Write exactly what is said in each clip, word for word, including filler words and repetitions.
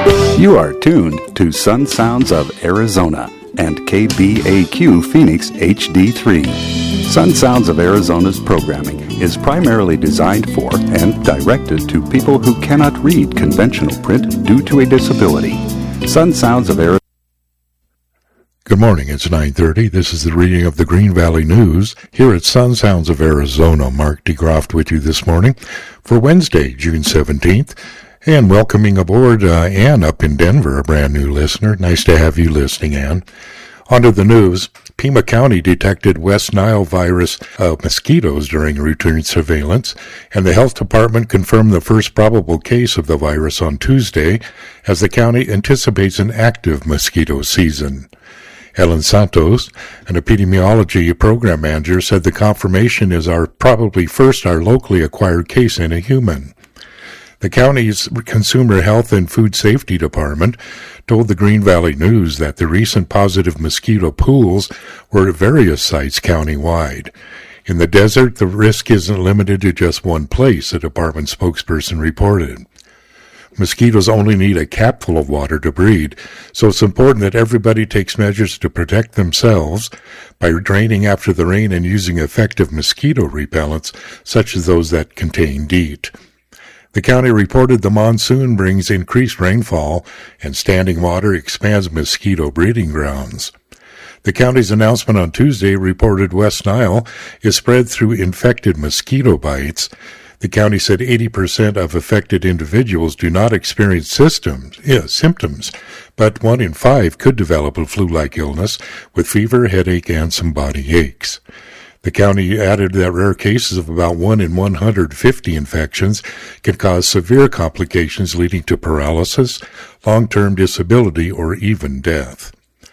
You are tuned to Sun Sounds of Arizona and K B A Q Phoenix H D three. Sun Sounds of Arizona's programming is primarily designed for and directed to people who cannot read conventional print due to a disability. Sun Sounds of Arizona. Good morning, it's nine thirty. This is the reading of the Green Valley News here at Sun Sounds of Arizona. Mark DeGroft with you this morning for Wednesday, June seventeenth. And welcoming aboard uh, Ann up in Denver, a brand new listener. Nice to have you listening, Ann. On to the news. Pima County detected West Nile virus of mosquitoes during routine surveillance, and the health department confirmed the first probable case of the virus on Tuesday, as the county anticipates an active mosquito season. Ellen Santos, an epidemiology program manager, said the confirmation is our probably first our locally acquired case in a human. The county's Consumer Health and Food Safety Department told the Green Valley News that the recent positive mosquito pools were at various sites countywide. In the desert, the risk isn't limited to just one place, a department spokesperson reported. Mosquitoes only need a capful of water to breed, so it's important that everybody takes measures to protect themselves by draining after the rain and using effective mosquito repellents, such as those that contain DEET. The county reported the monsoon brings increased rainfall, and standing water expands mosquito breeding grounds. The county's announcement on Tuesday reported West Nile is spread through infected mosquito bites. The county said eighty percent of affected individuals do not experience systems, yeah, symptoms, but one in five could develop a flu-like illness with fever, headache, and some body aches. The county added that rare cases of about one in one hundred fifty infections can cause severe complications leading to paralysis, long-term disability, or even death.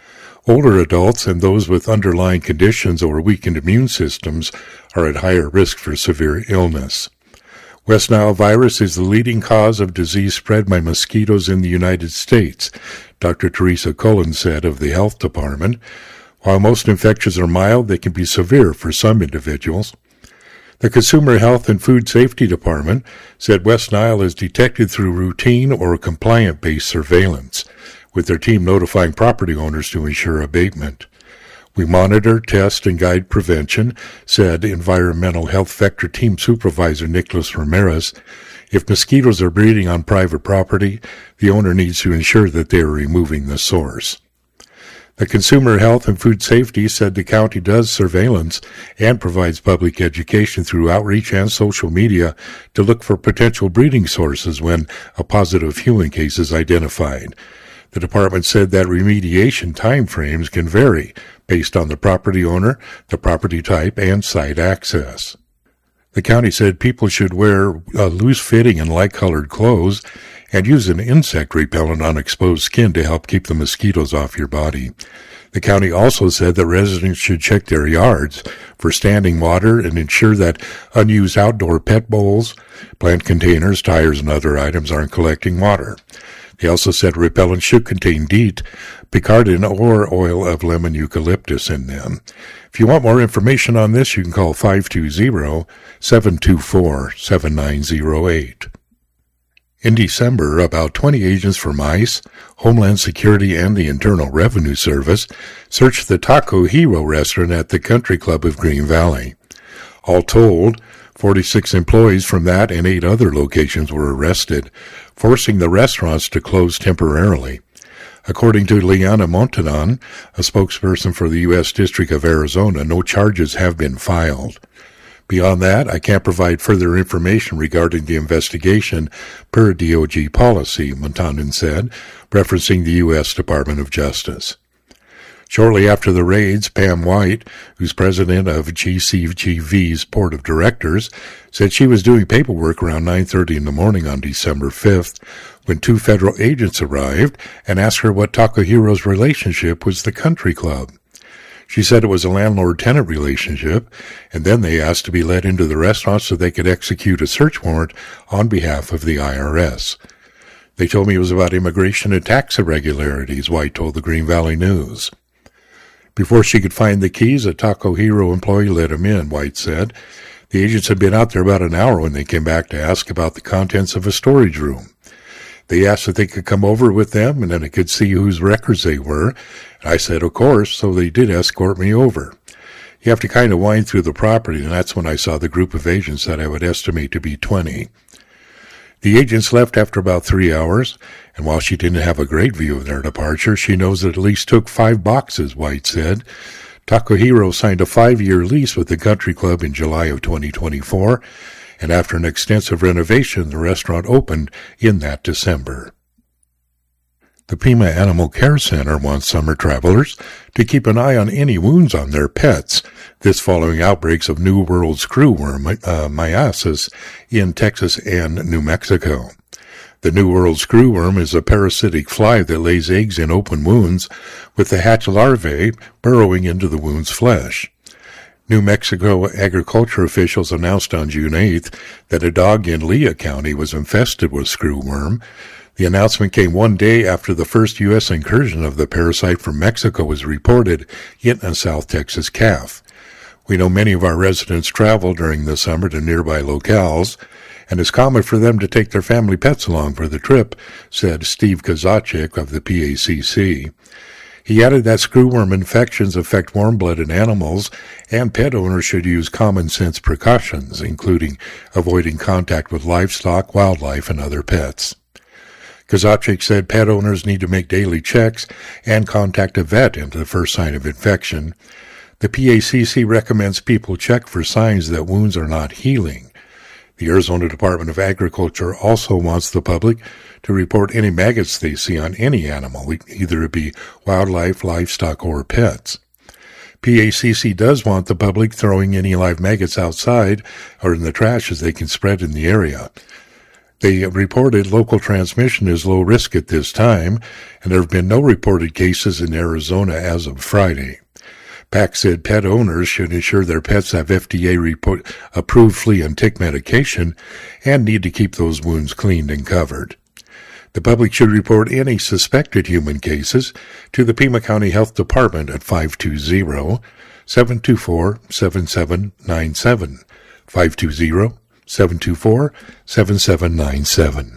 Older adults and those with underlying conditions or weakened immune systems are at higher risk for severe illness. West Nile virus is the leading cause of disease spread by mosquitoes in the United States, Doctor Teresa Cullen said of the health department. While most infections are mild, they can be severe for some individuals. The Consumer Health and Food Safety Department said West Nile is detected through routine or compliant-based surveillance, with their team notifying property owners to ensure abatement. We monitor, test, and guide prevention, said Environmental Health Vector Team Supervisor Nicholas Ramirez. If mosquitoes are breeding on private property, the owner needs to ensure that they are removing the source. The Consumer Health and Food Safety said the county does surveillance and provides public education through outreach and social media to look for potential breeding sources when a positive human case is identified. The department said that remediation timeframes can vary based on the property owner, the property type, and site access. The county said people should wear uh, loose-fitting and light-colored clothes and use an insect repellent on exposed skin to help keep the mosquitoes off your body. The county also said that residents should check their yards for standing water and ensure that unused outdoor pet bowls, plant containers, tires, and other items aren't collecting water. They also said repellents should contain DEET, Picaridin, or oil of lemon eucalyptus in them. If you want more information on this, you can call five two zero, seven two four, seven nine zero eight. In December, about twenty agents from ICE, Homeland Security, and the Internal Revenue Service searched the Taco Hero restaurant at the Country Club of Green Valley. All told, forty-six employees from that and eight other locations were arrested, forcing the restaurants to close temporarily. According to Liana Montanon, a spokesperson for the U S District of Arizona, no charges have been filed. Beyond that, I can't provide further information regarding the investigation per D O G policy, Montanon said, referencing the U S Department of Justice. Shortly after the raids, Pam White, who's president of G C G V's Board of Directors, said she was doing paperwork around nine thirty in the morning on December fifth when two federal agents arrived and asked her what Taco Hero's relationship was the Country Club. She said it was a landlord-tenant relationship, and then they asked to be let into the restaurant so they could execute a search warrant on behalf of the I R S. They told me it was about immigration and tax irregularities, White told the Green Valley News. Before she could find the keys, a Taco Hero employee let him in, White said. The agents had been out there about an hour when they came back to ask about the contents of a storage room. They asked if they could come over with them and then I could see whose records they were. And I said, of course, so they did escort me over. You have to kind of wind through the property, and that's when I saw the group of agents that I would estimate to be twenty. The agents left after about three hours, and while she didn't have a great view of their departure, she knows it at least took five boxes, White said. Takahiro signed a five-year lease with the country club in July of twenty twenty-four, and after an extensive renovation, the restaurant opened in that December. The Pima Animal Care Center wants summer travelers to keep an eye on any wounds on their pets, this following outbreaks of New World screwworm uh, myiasis in Texas and New Mexico. The New World screwworm is a parasitic fly that lays eggs in open wounds, with the hatch larvae burrowing into the wound's flesh. New Mexico agriculture officials announced on June eighth that a dog in Lea County was infested with screwworm. The announcement came one day after the first U S incursion of the parasite from Mexico was reported in a South Texas calf. We know many of our residents travel during the summer to nearby locales, and it's common for them to take their family pets along for the trip, said Steve Kozachik of the P A C C. He added that screwworm infections affect warm-blooded animals, and pet owners should use common-sense precautions, including avoiding contact with livestock, wildlife, and other pets. Kozachik said pet owners need to make daily checks and contact a vet into the first sign of infection. The P A C C recommends people check for signs that wounds are not healing. The Arizona Department of Agriculture also wants the public to report any maggots they see on any animal, either it be wildlife, livestock, or pets. P A C C does want the public throwing any live maggots outside or in the trash as they can spread in the area. They reported local transmission is low risk at this time, and there have been no reported cases in Arizona as of Friday. PAC said pet owners should ensure their pets have F D A-approved flea and tick medication and need to keep those wounds cleaned and covered. The public should report any suspected human cases to the Pima County Health Department at five two zero, seven two four, seven seven nine seven, five two zero, seven two four, seven seven nine seven.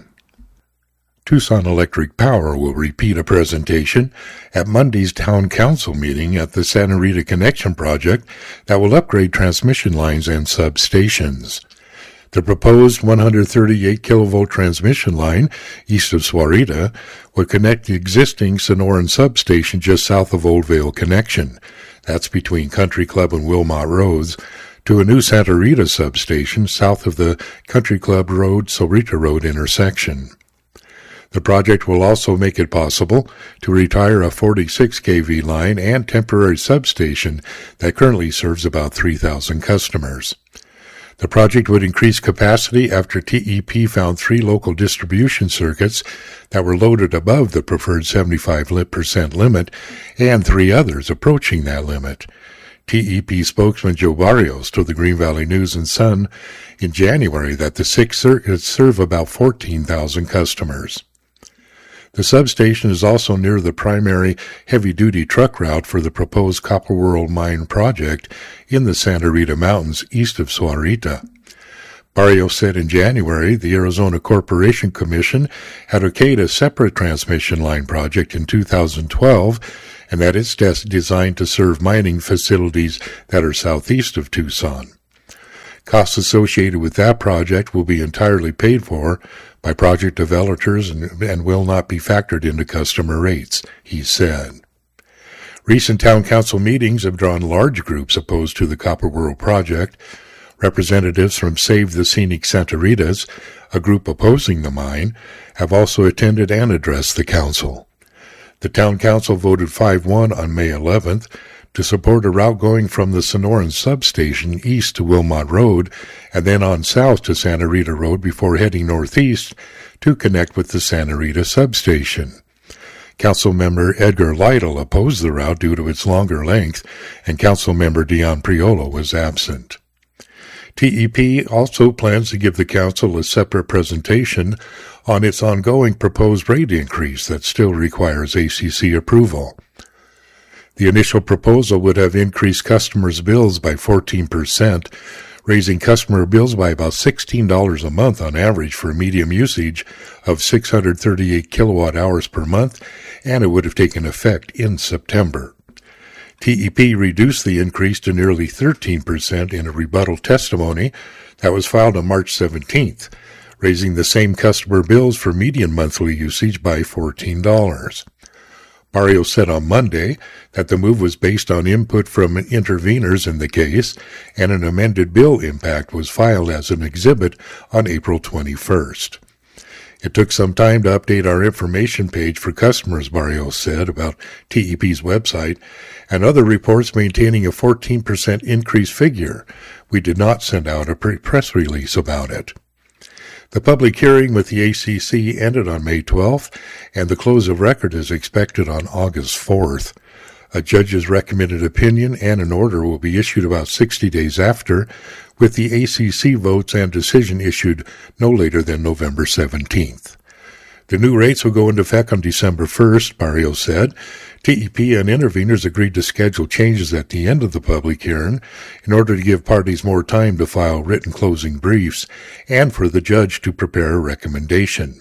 Tucson Electric Power will repeat a presentation at Monday's Town Council meeting at the Santa Rita Connection Project that will upgrade transmission lines and substations. The proposed one hundred thirty-eight kilovolt transmission line east of Sahuarita would connect the existing Sonoran substation just south of Old Vale Connection. That's between Country Club and Wilmot Roads, to a new Santa Rita substation south of the Country Club Road, Sahuarita Road intersection. The project will also make it possible to retire a forty-six kilovolt line and temporary substation that currently serves about three thousand customers. The project would increase capacity after T E P found three local distribution circuits that were loaded above the preferred seventy-five percent limit and three others approaching that limit. T E P spokesman Joe Barrios told the Green Valley News and Sun in January that the six circuits serve about fourteen thousand customers. The substation is also near the primary heavy-duty truck route for the proposed Copper World mine project in the Santa Rita Mountains east of Sahuarita. Barrios said in January the Arizona Corporation Commission had okayed a separate transmission line project in two thousand twelve, and that it's des- designed to serve mining facilities that are southeast of Tucson. Costs associated with that project will be entirely paid for by project developers and, and will not be factored into customer rates, he said. Recent town council meetings have drawn large groups opposed to the Copper World project. Representatives from Save the Scenic Santa Ritas, a group opposing the mine, have also attended and addressed the council. The town council voted five one on May eleventh to support a route going from the Sonoran substation east to Wilmot Road and then on south to Santa Rita Road before heading northeast to connect with the Santa Rita substation. Councilmember Edgar Lytle opposed the route due to its longer length, and Councilmember Dion Priolo was absent. T E P also plans to give the council a separate presentation on its ongoing proposed rate increase that still requires A C C approval. The initial proposal would have increased customers' bills by fourteen percent, raising customer bills by about sixteen dollars a month on average for medium usage of six hundred thirty-eight kilowatt hours per month, and it would have taken effect in September. T E P reduced the increase to nearly thirteen percent in a rebuttal testimony that was filed on March seventeenth, raising the same customer bills for median monthly usage by fourteen dollars. Barrios said on Monday that the move was based on input from interveners in the case, and an amended bill impact was filed as an exhibit on April twenty-first. It took some time to update our information page for customers, Barrios said about T E P's website, and other reports maintaining a fourteen percent increase figure. We did not send out a press release about it. The public hearing with the A C C ended on May twelfth, and the close of record is expected on August fourth. A judge's recommended opinion and an order will be issued about sixty days after, with the A C C votes and decision issued no later than November seventeenth. The new rates will go into effect on December first, Barrios said. T E P and interveners agreed to schedule changes at the end of the public hearing in order to give parties more time to file written closing briefs and for the judge to prepare a recommendation.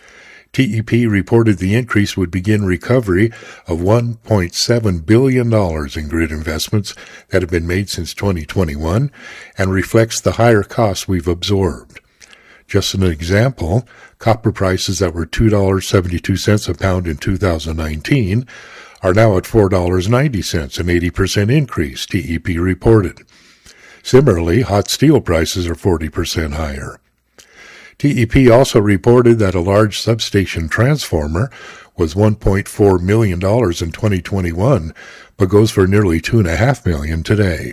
T E P reported the increase would begin recovery of one point seven billion dollars in grid investments that have been made since twenty twenty-one and reflects the higher costs we've absorbed. Just an example, copper prices that were two dollars and seventy-two cents a pound in two thousand nineteen are now at four dollars and ninety cents, an eighty percent increase, T E P reported. Similarly, hot steel prices are forty percent higher. T E P also reported that a large substation transformer was one point four million dollars in twenty twenty-one, but goes for nearly two point five million dollars today.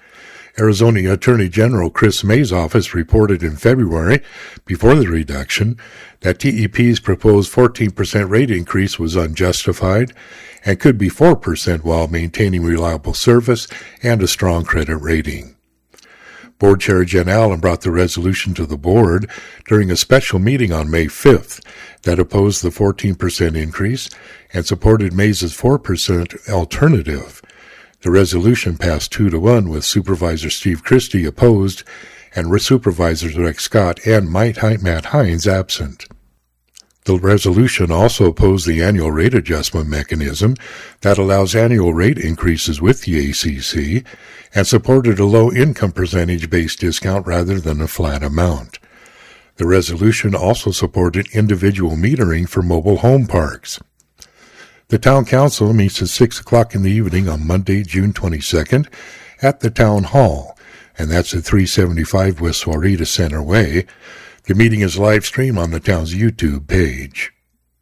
Arizona Attorney General Chris May's office reported in February, before the reduction, that T E P's proposed fourteen percent rate increase was unjustified and could be four percent while maintaining reliable service and a strong credit rating. Board Chair Jen Allen brought the resolution to the board during a special meeting on May fifth that opposed the fourteen percent increase and supported May's four percent alternative. The resolution passed two to one with Supervisor Steve Christie opposed and Supervisors Rex Scott and Matt Hines absent. The resolution also opposed the annual rate adjustment mechanism that allows annual rate increases with the A C C and supported a low-income percentage-based discount rather than a flat amount. The resolution also supported individual metering for mobile home parks. The Town Council meets at six o'clock in the evening on Monday, June twenty-second, at the Town Hall, and that's at three seventy-five West Juarez Center Way. The meeting is live-streamed on the town's YouTube page.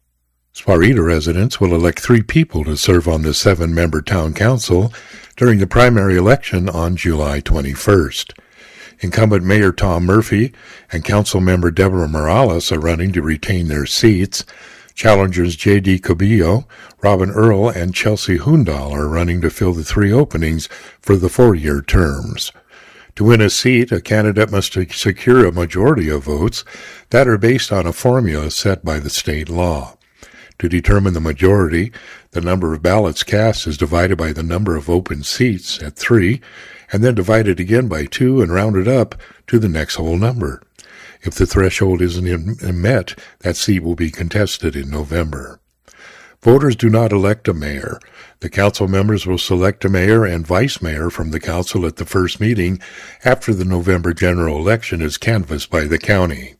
Sparita residents will elect three people to serve on the seven-member Town Council during the primary election on July twenty-first. Incumbent Mayor Tom Murphy and Council Member Deborah Morales are running to retain their seats. Challengers J D Cabillo, Robin Earl, and Chelsea Hundal are running to fill the three openings for the four-year terms. To win a seat, a candidate must secure a majority of votes that are based on a formula set by the state law. To determine the majority, the number of ballots cast is divided by the number of open seats at three, and then divided again by two and rounded up to the next whole number. If the threshold isn't met, that seat will be contested in November. Voters do not elect a mayor. The council members will select a mayor and vice mayor from the council at the first meeting after the November general election is canvassed by the county.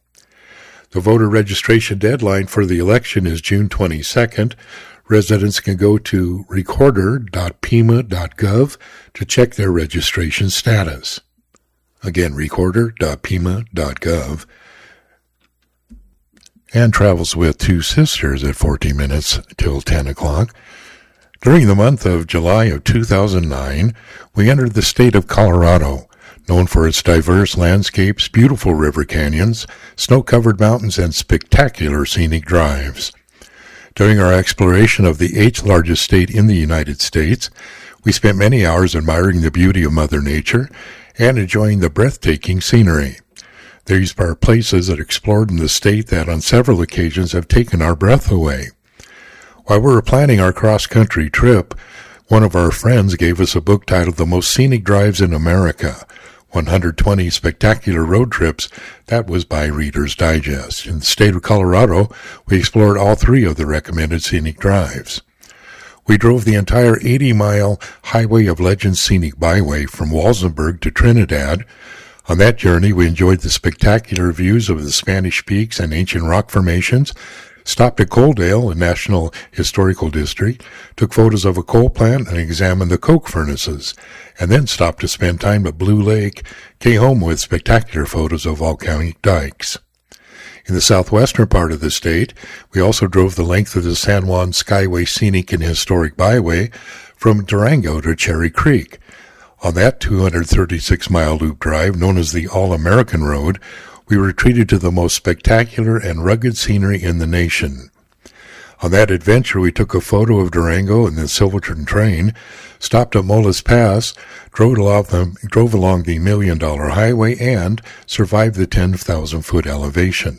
The voter registration deadline for the election is June twenty-second. Residents can go to recorder dot pima dot gov to check their registration status. Again, recorder dot pima dot gov. And travels with two sisters at fourteen minutes till ten o'clock. During the month of July of two thousand nine, we entered the state of Colorado, known for its diverse landscapes, beautiful river canyons, snow-covered mountains, and spectacular scenic drives. During our exploration of the eighth largest state in the United States, we spent many hours admiring the beauty of Mother Nature and enjoying the breathtaking scenery. These are places that explored in the state that on several occasions have taken our breath away. While we were planning our cross-country trip, one of our friends gave us a book titled The Most Scenic Drives in America, one hundred twenty Spectacular Road Trips, that was by Reader's Digest. In the state of Colorado, we explored all three of the recommended scenic drives. We drove the entire eighty-mile Highway of Legends Scenic Byway from Walsenburg to Trinidad. On that journey, we enjoyed the spectacular views of the Spanish Peaks and ancient rock formations, stopped at Coaldale, a National Historical District, took photos of a coal plant and examined the coke furnaces, and then stopped to spend time at Blue Lake, came home with spectacular photos of volcanic dikes. In the southwestern part of the state, we also drove the length of the San Juan Skyway Scenic and Historic Byway from Durango to Cherry Creek. On that two hundred thirty-six mile loop drive, known as the All-American Road, we retreated to the most spectacular and rugged scenery in the nation. On that adventure, we took a photo of Durango and the Silverton train, stopped at Molas Pass, drove along the, drove along the Million Dollar Highway, and survived the ten thousand foot elevation.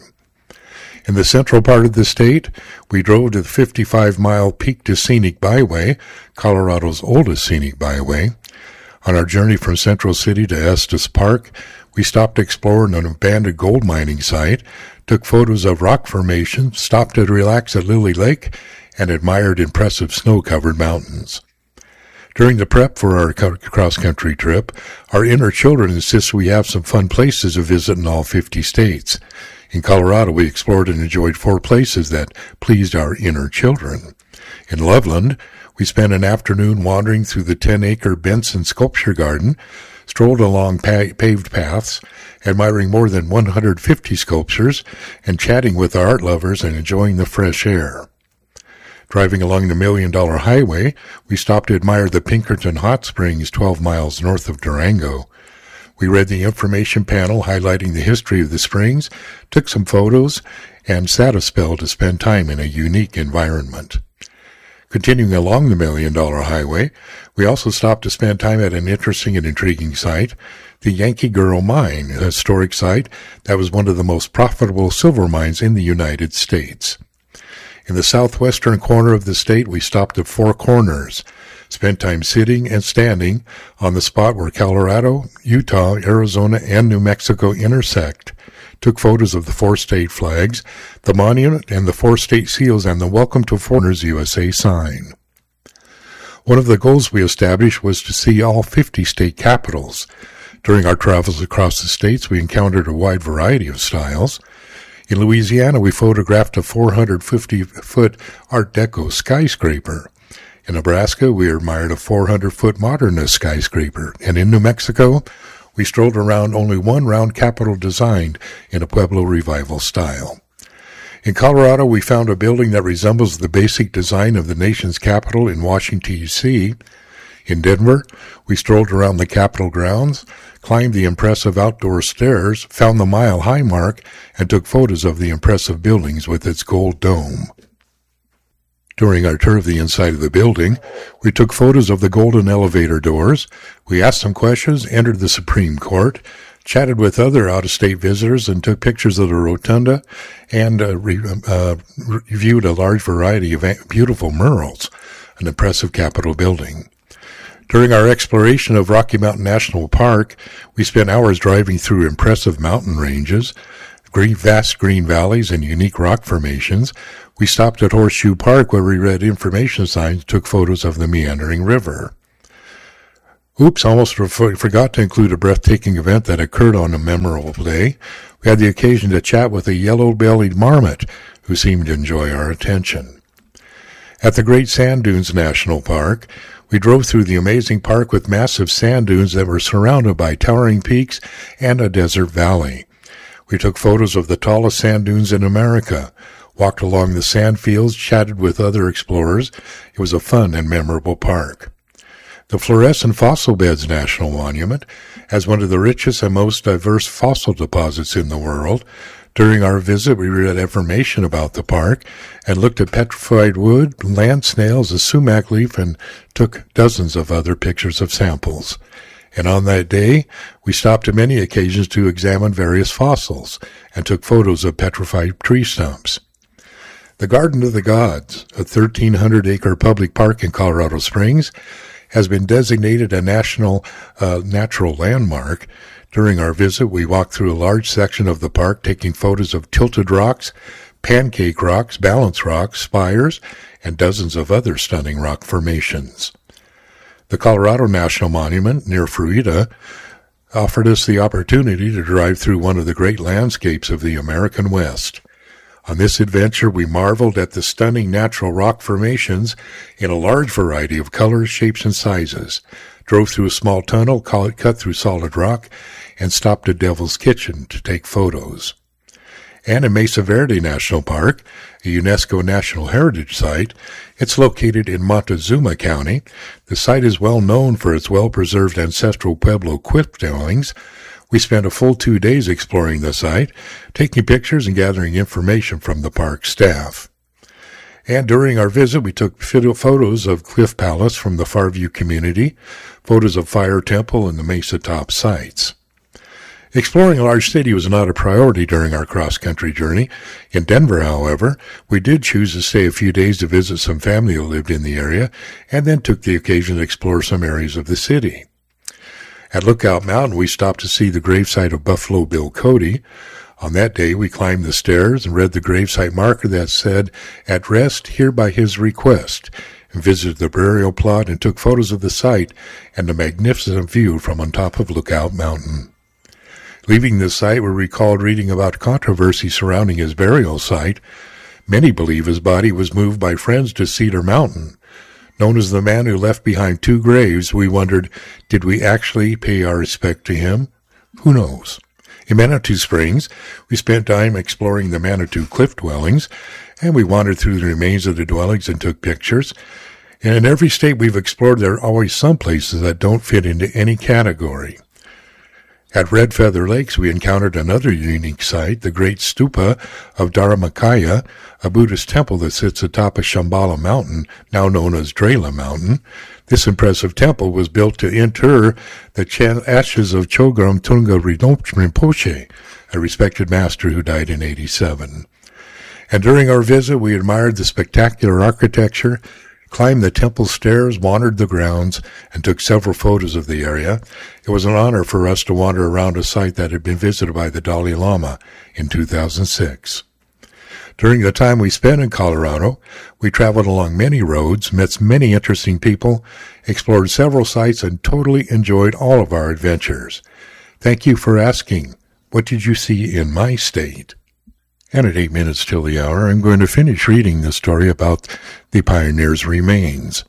In the central part of the state, we drove to the fifty-five mile Peak to Scenic Byway, Colorado's oldest scenic byway. On our journey from Central City to Estes Park, we stopped to explore an abandoned gold mining site, took photos of rock formations, stopped to relax at Lily Lake, and admired impressive snow-covered mountains. During the prep for our cross-country trip, our inner children insist we have some fun places to visit in all fifty states. In Colorado, we explored and enjoyed four places that pleased our inner children. In Loveland, we spent an afternoon wandering through the ten-acre Benson Sculpture Garden, strolled along pa- paved paths, admiring more than one hundred fifty sculptures, and chatting with our art lovers and enjoying the fresh air. Driving along the Million Dollar Highway, we stopped to admire the Pinkerton Hot Springs twelve miles north of Durango. We read the information panel highlighting the history of the springs, took some photos, and sat a spell to spend time in a unique environment. Continuing along the Million Dollar Highway, we also stopped to spend time at an interesting and intriguing site, the Yankee Girl Mine, a historic site that was one of the most profitable silver mines in the United States. In the southwestern corner of the state, we stopped at Four Corners, spent time sitting and standing on the spot where Colorado, Utah, Arizona, and New Mexico intersect, took photos of the four state flags, the monument, and the four state seals, and the Welcome to Foreigners U S A sign. One of the goals we established was to see all fifty state capitals. During our travels across the states, we encountered a wide variety of styles. In Louisiana, we photographed a four hundred fifty foot Art Deco skyscraper. In Nebraska, we admired a four hundred foot modernist skyscraper. And in New Mexico, we strolled around only one round capitol designed in a Pueblo Revival style. In Colorado, we found a building that resembles the basic design of the nation's capital in Washington, D C In Denver, we strolled around the Capitol grounds, climbed the impressive outdoor stairs, found the mile-high mark, and took photos of the impressive buildings with its gold dome. During our tour of the inside of the building, we took photos of the golden elevator doors, we asked some questions, entered the Supreme Court, chatted with other out-of-state visitors, and took pictures of the rotunda, and uh, re- uh, reviewed a large variety of beautiful murals, an impressive Capitol building. During our exploration of Rocky Mountain National Park, we spent hours driving through impressive mountain ranges, green, vast green valleys, and unique rock formations. We stopped at Horseshoe Park where we read information signs, took photos of the meandering river. Oops, almost forgot to include a breathtaking event that occurred on a memorable day. We had the occasion to chat with a yellow-bellied marmot who seemed to enjoy our attention. At the Great Sand Dunes National Park, we drove through the amazing park with massive sand dunes that were surrounded by towering peaks and a desert valley. We took photos of the tallest sand dunes in America, walked along the sand fields, chatted with other explorers. It was a fun and memorable park. The Fluorescent Fossil Beds National Monument has one of the richest and most diverse fossil deposits in the world. During our visit, we read information about the park and looked at petrified wood, land snails, a sumac leaf, and took dozens of other pictures of samples. And on that day, we stopped on many occasions to examine various fossils and took photos of petrified tree stumps. The Garden of the Gods, a thirteen hundred acre public park in Colorado Springs, has been designated a national uh, natural landmark. During our visit, we walked through a large section of the park, taking photos of tilted rocks, pancake rocks, balance rocks, spires, and dozens of other stunning rock formations. The Colorado National Monument, near Fruita, offered us the opportunity to drive through one of the great landscapes of the American West. On this adventure, we marveled at the stunning natural rock formations in a large variety of colors, shapes, and sizes, drove through a small tunnel cut through solid rock, and stopped at Devil's Kitchen to take photos. And in Mesa Verde National Park, a UNESCO National Heritage Site, it's located in Montezuma County. The site is well known for its well-preserved ancestral Pueblo cliff dwellings. We spent a full two days exploring the site, taking pictures and gathering information from the park staff. And during our visit, we took photos of Cliff Palace from the Farview community, photos of Fire Temple and the Mesa Top sites. Exploring a large city was not a priority during our cross-country journey. In Denver, however, we did choose to stay a few days to visit some family who lived in the area, and then took the occasion to explore some areas of the city. At Lookout Mountain, we stopped to see the gravesite of Buffalo Bill Cody. On that day, we climbed the stairs and read the gravesite marker that said, "At rest here by his request," and visited the burial plot and took photos of the site and the magnificent view from on top of Lookout Mountain. Leaving the site, we recalled reading about controversy surrounding his burial site. Many believe his body was moved by friends to Cedar Mountain. Known as the man who left behind two graves, we wondered, did we actually pay our respect to him? Who knows? In Manitou Springs, we spent time exploring the Manitou cliff dwellings, and we wandered through the remains of the dwellings and took pictures. And in every state we've explored, there are always some places that don't fit into any category. At Red Feather Lakes, we encountered another unique site, the Great Stupa of Dharmakaya, a Buddhist temple that sits atop of Shambhala Mountain, now known as Drela Mountain. This impressive temple was built to inter the ashes of Chogyam Trungpa Rinpoche, a respected master who died in eighty-seven. And during our visit, we admired the spectacular architecture, climbed the temple stairs, wandered the grounds, and took several photos of the area. It was an honor for us to wander around a site that had been visited by the Dalai Lama in two thousand six. During the time we spent in Colorado, we traveled along many roads, met many interesting people, explored several sites, and totally enjoyed all of our adventures. Thank you for asking, what did you see in my state? And at eight minutes till the hour, I'm going to finish reading the story about the pioneers' remains.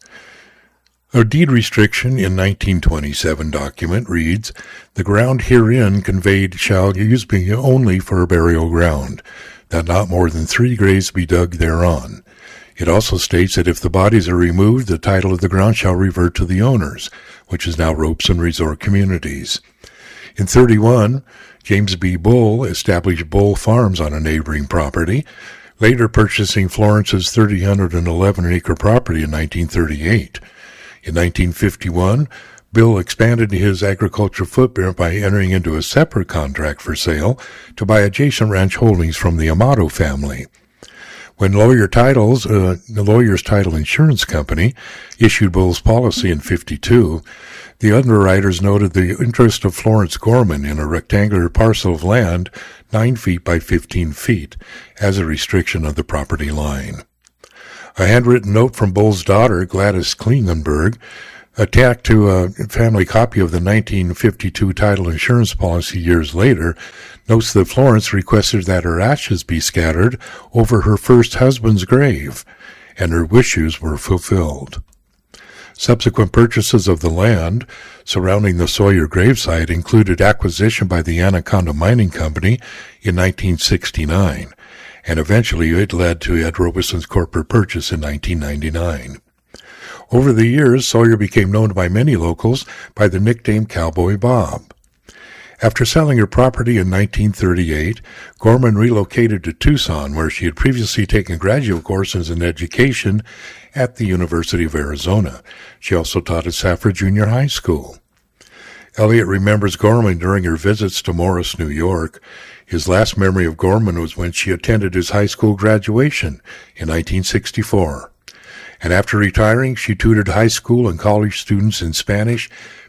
A deed restriction in nineteen twenty-seven document reads, "The ground herein conveyed shall use be only for burial ground, that not more than three graves be dug thereon." It also states that if the bodies are removed, the title of the ground shall revert to the owners, which is now Robeson Resort Communities. In thirty-one, James B. Bull established Bull Farms on a neighboring property, later purchasing Florence's three hundred eleven acre property in nineteen thirty-eight. In nineteen fifty-one, Bill expanded his agricultural footprint by entering into a separate contract for sale to buy adjacent ranch holdings from the Amato family. When Lawyer Titles, uh, the Lawyer's Title Insurance Company, issued Bull's policy in fifty-two, the underwriters noted the interest of Florence Gorman in a rectangular parcel of land nine feet by fifteen feet as a restriction of the property line. A handwritten note from Bull's daughter, Gladys Klingenberg, attached to a family copy of the nineteen fifty-two title insurance policy years later, notes that Florence requested that her ashes be scattered over her first husband's grave, and her wishes were fulfilled. Subsequent purchases of the land surrounding the Sawyer gravesite included acquisition by the Anaconda Mining Company in nineteen sixty-nine, and eventually it led to Ed Robeson's corporate purchase in nineteen ninety-nine. Over the years, Sawyer became known by many locals by the nickname Cowboy Bob. After selling her property in nineteen thirty-eight, Gorman relocated to Tucson, where she had previously taken graduate courses in education at the University of Arizona. She also taught at Safford Junior High School. Elliot remembers Gorman during her visits to Morris, New York. His last memory of Gorman was when she attended his high school graduation in nineteen sixty-four. And after retiring, she tutored high school and college students in Spanish,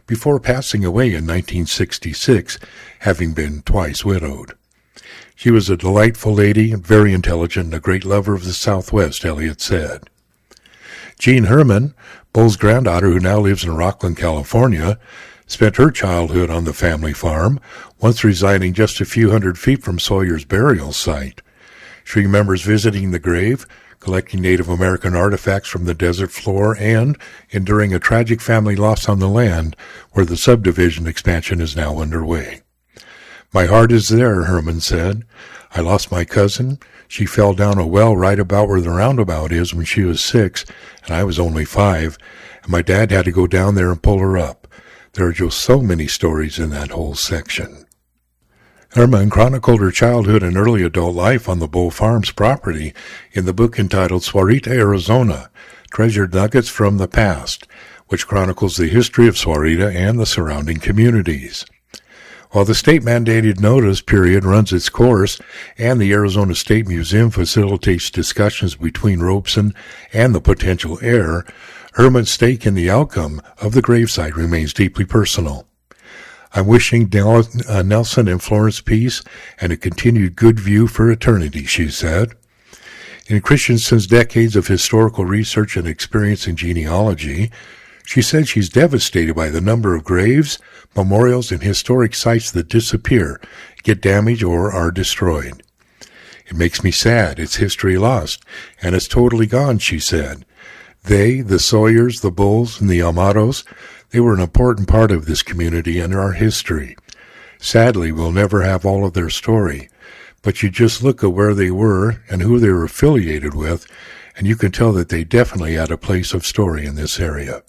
before passing away in nineteen sixty-six, having been twice widowed. She was a delightful lady, very intelligent, and a great lover of the Southwest, Elliott said. Jean Herman, Bull's granddaughter, who now lives in Rockland, California, spent her childhood on the family farm, once residing just a few hundred feet from Sawyer's burial site. She remembers visiting the grave, collecting Native American artifacts from the desert floor, and enduring a tragic family loss on the land where the subdivision expansion is now underway. My heart is there, Herman said. I lost my cousin. She fell down a well right about where the roundabout is when she was six, and I was only five, and my dad had to go down there and pull her up. There are just so many stories in that whole section. Herman chronicled her childhood and early adult life on the Bull Farms property in the book entitled Sahuarita, Arizona, Treasured Nuggets from the Past, which chronicles the history of Sahuarita and the surrounding communities. While the state-mandated notice period runs its course and the Arizona State Museum facilitates discussions between Robeson and the potential heir, Herman's stake in the outcome of the gravesite remains deeply personal. I'm wishing Nelson and Florence peace and a continued good view for eternity, she said. In Christensen's decades of historical research and experience in genealogy, she said she's devastated by the number of graves, memorials, and historic sites that disappear, get damaged, or are destroyed. It makes me sad. It's history lost, and it's totally gone, she said. They, the Sawyers, the Bulls, and the Amados, they were an important part of this community and our history. Sadly, we'll never have all of their story, but you just look at where they were and who they were affiliated with, and you can tell that they definitely had a place of story in this area.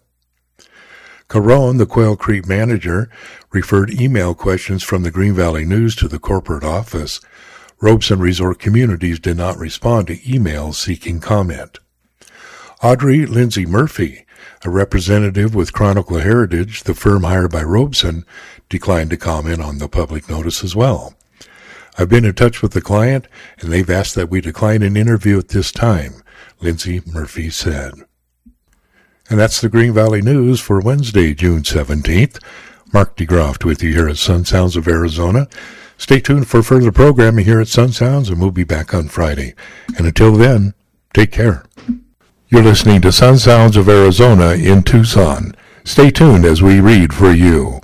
Caron, the Quail Creek manager, referred email questions from the Green Valley News to the corporate office. Robeson Resort Communities did not respond to emails seeking comment. Audrey Lindsay Murphy, a representative with Chronicle Heritage, the firm hired by Robeson, declined to comment on the public notice as well. I've been in touch with the client, and they've asked that we decline an interview at this time, Lindsay Murphy said. And that's the Green Valley News for Wednesday, June seventeenth. Mark DeGroft with you here at Sun Sounds of Arizona. Stay tuned for further programming here at Sun Sounds, and we'll be back on Friday. And until then, take care. You're listening to Sun Sounds of Arizona in Tucson. Stay tuned as we read for you.